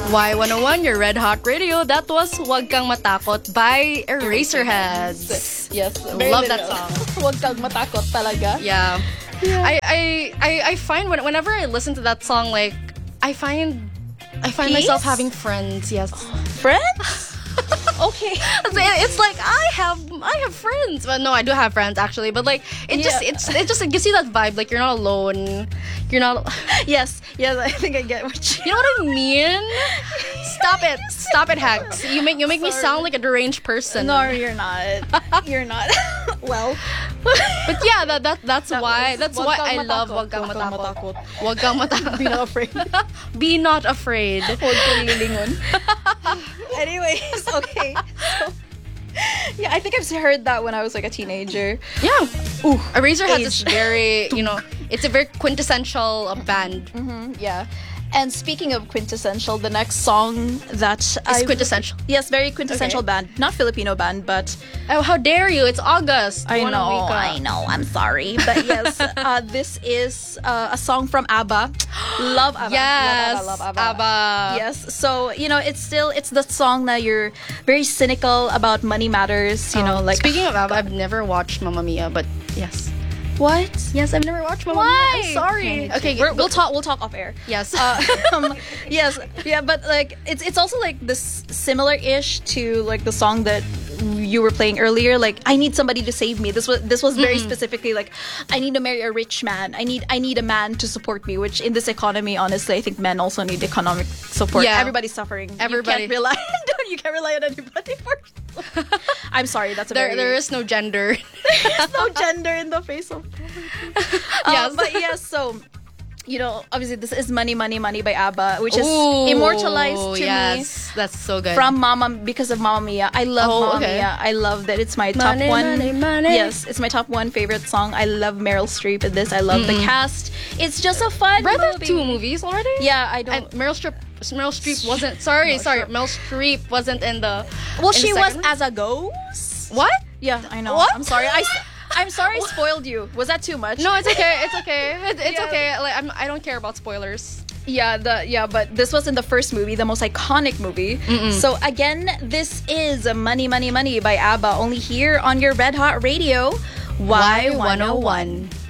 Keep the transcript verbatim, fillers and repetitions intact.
Y one oh one, your Red Hot Radio. That was Wag Kang Matakot by Eraserheads. Yes, love that song. Wag kang matakot talaga. Yeah, yeah. I, I, I, I find when, whenever I listen to that song, like I find I find Peace? myself having friends. Yes, Friends? Okay. It's like I have I have friends. Well, no, I do have friends actually, but like it just Yeah. it's it just it gives you that vibe. Like you're not alone. You're not. Yes, yes, I think I get what you... You know what I mean? Stop it! Stop it, Hex. You make you make me Sorry. sound like a deranged person. No, you're not. You're not. Well, But yeah, that, that that's That why was that's Wag why Kang I love Matakot. Wag Kang Wag Kang Matakot. Matakot. Wag Kang Matakot. be not afraid. Be not afraid. Huwag kang lilingon. Anyways, okay. So, yeah, I think I've heard that when I was like a teenager. Yeah. Ooh, Eraserheads age. is very, you know, it's a very quintessential uh, band. Mm, yeah. And speaking of quintessential, the next song that It's I quintessential. Yes, very quintessential Okay. band. Not Filipino band, but Oh, how dare you? It's August. I Buona know, Wika. I know. I'm sorry, but yes, uh, this is uh, a song from ABBA. Love ABBA. Yes. love ABBA. Love ABBA. ABBA. Yes. So you know, it's still it's the song that you're very cynical about money matters. You know, Um, like speaking of ABBA, I've never watched Mamma Mia, but yes. what? Yes, I've never watched Mamma Why? Mia. I'm sorry. Okay, We're, we'll go- talk. We'll talk off air. Yes. Uh, um, yes, yeah, but like it's it's also like this similar-ish to like the song that you were playing earlier. Like I need somebody to save me. This was this was very specifically like I need to marry a rich man. I need I need a man to support me. Which in this economy, honestly, I think men also need economic support. Yeah. Everybody's suffering. Everybody. You can't rely. you can't rely on anybody for. I'm sorry. That's a there, very. there is no gender. There's no gender in the face of poverty. Yes. Um, but yes, so you know, obviously this is Money, Money, Money by ABBA, which is Ooh, immortalized to yes, that's so me good. from Mama because of Mamma Mia. I love Oh, Mamma okay. Mia. I love that it's my top Money, one. money, money. Yes, it's my top one favorite song. I love Meryl Streep in this. I love the cast. It's just a fun Rather movie. two movies already. Yeah, I And don't. Meryl Streep, Meryl Streep wasn't. Sorry, No, sorry. sure. Meryl Streep wasn't in the. Well, in she the was second one? as a ghost. What? Yeah, I know. What? I'm sorry. I. s- I'm sorry, I spoiled you. Was that too much? No, it's okay. It's okay. It, it's Yeah. okay. Like I'm, I don't care about spoilers. Yeah, the yeah, but this was in the first movie, the most iconic movie. So again, this is Money, Money, Money by ABBA, only here on your Red Hot Radio, Y Y one oh one.